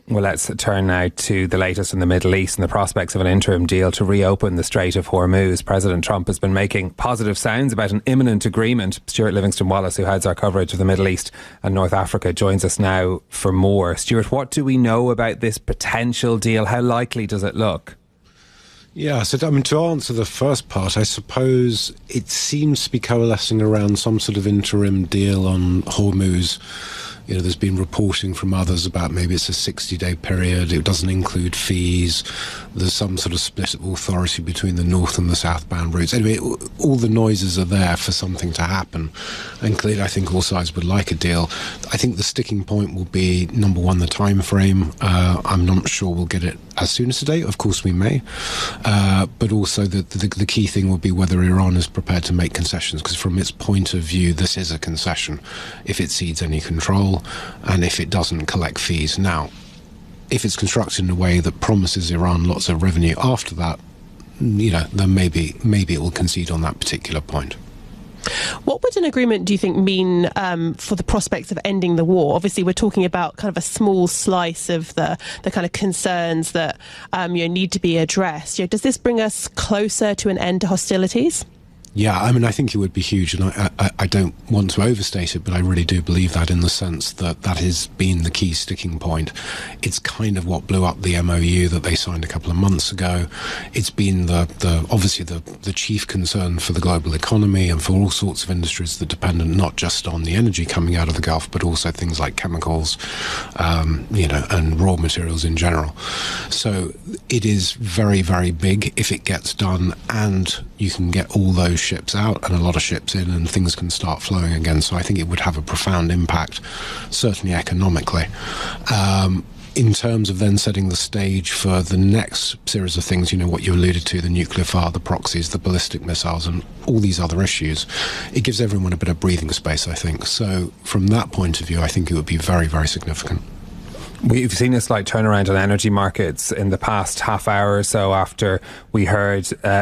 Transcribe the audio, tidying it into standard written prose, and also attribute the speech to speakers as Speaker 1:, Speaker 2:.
Speaker 1: Well, let's turn now to the latest in the Middle East and the prospects of an interim deal to reopen the Strait of Hormuz. President Trump has been making positive sounds about an imminent agreement. Stuart Livingston-Wallace, who heads our coverage of the Middle East and North Africa, joins us now for more. Stuart, what do we know about this potential deal? How likely does it look?
Speaker 2: Yeah, so to answer the first part, I suppose it seems to be coalescing around some sort of interim deal on Hormuz. You know, there's been reporting from others about maybe it's a 60-day period. It doesn't include fees. There's some sort of split of authority between the north and the southbound routes. Anyway, all the noises are there for something to happen. And clearly, I think all sides would like a deal. I think the sticking point will be, number one, the time frame. I'm not sure we'll get it as soon as today. Of course, we may. But also, the key thing will be whether Iran is prepared to make concessions, because from its point of view, this is a concession if it cedes any control and if it doesn't collect fees. Now, if it's constructed in a way that promises Iran lots of revenue after that, you know, then maybe it will concede on that particular point.
Speaker 3: What would an agreement, do you think, mean for the prospects of ending the war? Obviously, we're talking about kind of a small slice of the kind of concerns that need to be addressed. Does this bring us closer to an end to hostilities?
Speaker 2: Yeah, I mean, I think it would be huge, and I don't want to overstate it, but I really do believe that, in the sense that that has been the key sticking point. It's kind of what blew up the MOU that they signed a couple of months ago. It's been obviously the chief concern for the global economy and for all sorts of industries that are dependent not just on the energy coming out of the Gulf, but also things like chemicals, and raw materials in general. So it is very, very big if it gets done, and you can get all those ships out and a lot of ships in, and things can start flowing again. So I think it would have a profound impact, certainly economically. In terms of then setting the stage for the next series of things, what you alluded to, the nuclear fire, the proxies, the ballistic missiles, and all these other issues, it gives everyone a bit of breathing space, I think. So from that point of view, I think it would be very, very significant.
Speaker 1: We've seen a slight turnaround on energy markets in the past half hour or so after we heard